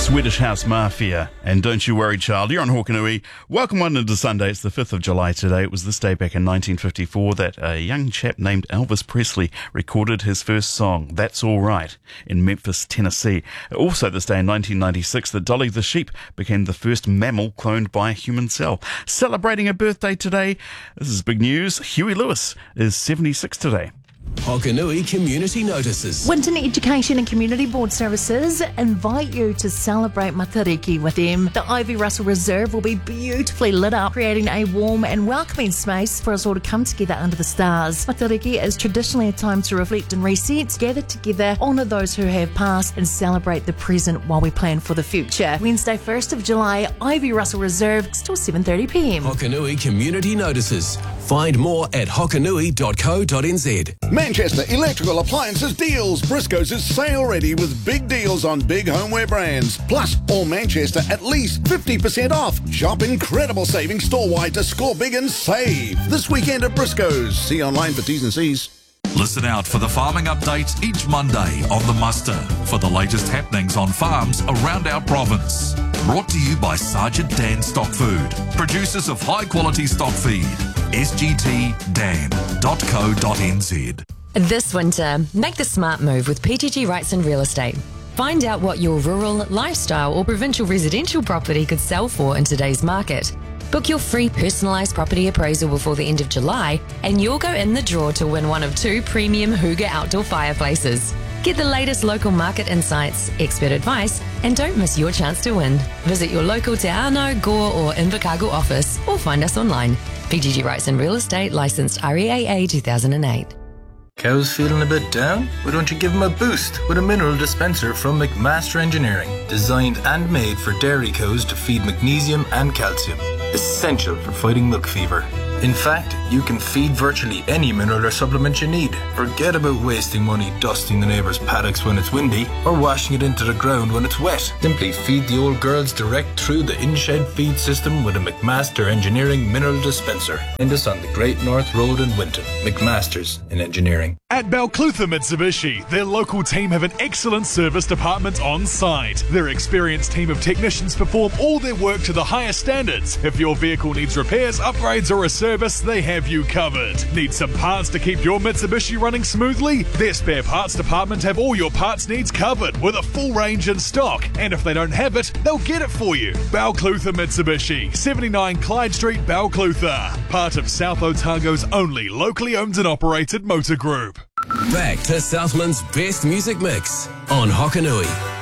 Swedish House Mafia and Don't You Worry Child. You're on Hokanui. Welcome on into Sunday. It's the 5th of July today. It was this day back in 1954 that a young chap named Elvis Presley recorded his first song, That's All Right, in Memphis, Tennessee. Also this day in 1996 that Dolly the sheep became the first mammal cloned by a human cell. Celebrating a birthday today, this is big news. Huey Lewis is 76 today. Hokanui Community Notices. Winton Education and Community Board Services invite you to celebrate Matariki with them. The Ivy Russell Reserve will be beautifully lit up, creating a warm and welcoming space for us all to come together under the stars. Matariki is traditionally a time to reflect and reset, gather together, honour those who have passed and celebrate the present while we plan for the future. Wednesday 1st of July, Ivy Russell Reserve till 7:30pm. Hokanui Community Notices. Find more at hokanui.co.nz. Manchester Electrical Appliances Deals. Briscoe's is sale ready with big deals on big homeware brands. Plus, all Manchester at least 50% off. Shop incredible savings store-wide to score big and save. This weekend at Briscoe's. See online for T's and C's. Listen out for the farming update each Monday on The Muster for the latest happenings on farms around our province. Brought to you by Sergeant Dan Stock Food, producers of high-quality stock feed. sgtdan.co.nz. This winter, make the smart move with PGG Wrightson Real Estate. Find out what your rural, lifestyle or provincial residential property could sell for in today's market. Book your free personalised property appraisal before the end of July and you'll go in the draw to win one of 2 premium Hooga outdoor fireplaces. Get the latest local market insights, expert advice, and don't miss your chance to win. Visit your local Te Anau, Gore or Invercargill office or find us online. PGG Wrightson Real Estate, licensed REAA 2008. Cows feeling a bit down? Why don't you give them a boost with a mineral dispenser from McMaster Engineering, designed and made for dairy cows to feed magnesium and calcium, essential for fighting milk fever. In fact, you can feed virtually any mineral or supplement you need. Forget about wasting money dusting the neighbour's paddocks when it's windy or washing it into the ground when it's wet. Simply feed the old girls direct through the in-shed feed system with a McMaster Engineering mineral dispenser. Find us on the Great North Road in Winton. McMaster's in Engineering. At Balclutha Mitsubishi, their local team have an excellent service department on site. Their experienced team of technicians perform all their work to the highest standards. If your vehicle needs repairs, upgrades or a service, they have you covered. Need some parts to keep your Mitsubishi running smoothly? Their spare parts department have all your parts needs covered with a full range in stock. And if they don't have it, they'll get it for you. Balclutha Mitsubishi, 79 Clyde Street, Balclutha. Part of South Otago's only locally owned and operated motor group. Back to Southland's best music mix on Hokanui.